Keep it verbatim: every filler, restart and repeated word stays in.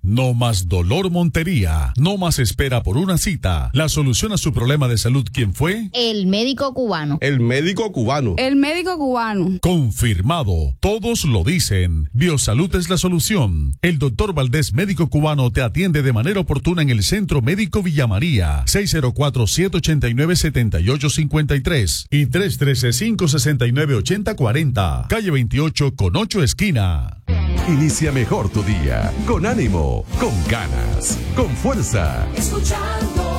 No más dolor Montería, no más espera por una cita. La solución a su problema de salud, ¿quién fue? El médico cubano. El médico cubano. El médico cubano. Confirmado. Todos lo dicen. Biosalud es la solución. El doctor Valdés, médico cubano, te atiende de manera oportuna en el Centro Médico Villa María. seis cero cuatro, siete ocho nueve, siete ocho cinco tres y tres uno tres, cinco seis nueve, ocho cero cuatro cero. Calle veintiocho con ocho esquina. Inicia mejor tu día, con ánimo, con ganas, con fuerza. Escuchando